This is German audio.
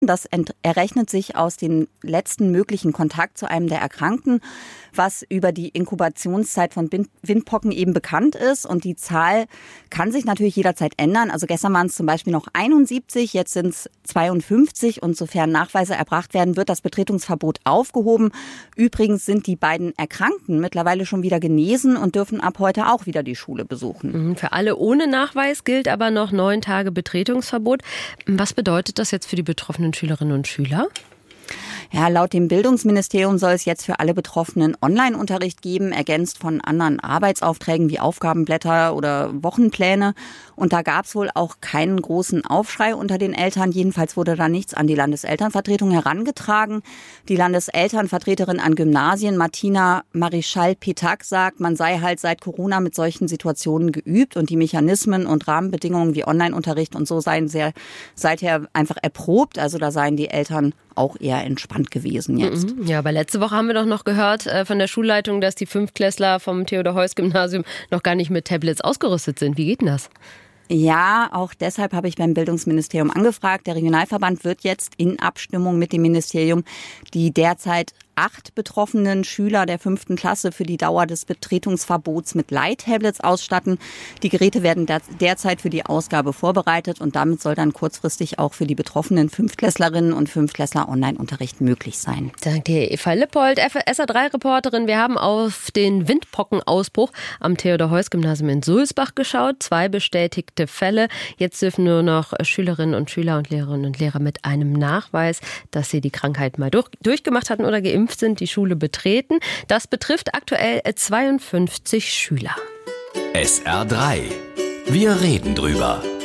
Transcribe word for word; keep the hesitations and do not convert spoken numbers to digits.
Das ent- errechnet sich aus dem letzten möglichen Kontakt zu einem der Erkrankten, was über die Inkubationszeit von Bin- Windpocken eben bekannt ist. Und die Zahl kann sich natürlich jederzeit ändern. Also gestern waren es zum Beispiel noch einundsiebzig, jetzt sind es zweiundfünfzig. Und sofern Nachweise erbracht werden, wird das Betretungsverbot aufgehoben. Übrigens sind die beiden Erkrankten mittlerweile schon wieder genesen und dürfen ab heute auch wieder die Schule besuchen. Für alle ohne Nachweis gilt aber noch neun Tage Betretungsverbot. Was bedeutet das jetzt für die betroffenen Schülerinnen und Schüler? Ja, laut dem Bildungsministerium soll es jetzt für alle Betroffenen Online-Unterricht geben, ergänzt von anderen Arbeitsaufträgen wie Aufgabenblätter oder Wochenpläne. Und da gab es wohl auch keinen großen Aufschrei unter den Eltern. Jedenfalls wurde da nichts an die Landeselternvertretung herangetragen. Die Landeselternvertreterin an Gymnasien, Martina Marischal-Petak, sagt, man sei halt seit Corona mit solchen Situationen geübt und die Mechanismen und Rahmenbedingungen wie Online-Unterricht und so seien sehr seither einfach erprobt. Also da seien die Eltern auch eher entspannt gewesen jetzt. Ja, aber letzte Woche haben wir doch noch gehört äh, von der Schulleitung, dass die Fünftklässler vom Theodor-Heuss-Gymnasium noch gar nicht mit Tablets ausgerüstet sind. Wie geht denn das? Ja, auch deshalb habe ich beim Bildungsministerium angefragt. Der Regionalverband wird jetzt in Abstimmung mit dem Ministerium die derzeit acht betroffenen Schüler der fünften Klasse für die Dauer des Betretungsverbots mit Leihtablets ausstatten. Die Geräte werden derzeit für die Ausgabe vorbereitet und damit soll dann kurzfristig auch für die betroffenen Fünftklässlerinnen und Fünftklässler Online-Unterricht möglich sein. Danke dir, Eva Lippold, S R drei Reporterin. Wir haben auf den Windpockenausbruch am Theodor-Heuss-Gymnasium in Sulzbach geschaut. Zwei bestätigte Fälle. Jetzt dürfen nur noch Schülerinnen und Schüler und Lehrerinnen und Lehrer mit einem Nachweis, dass sie die Krankheit mal durch, durchgemacht hatten oder geimpft sind, die Schule betreten. Das betrifft aktuell zweiundfünfzig Schüler. S R drei. Wir reden drüber.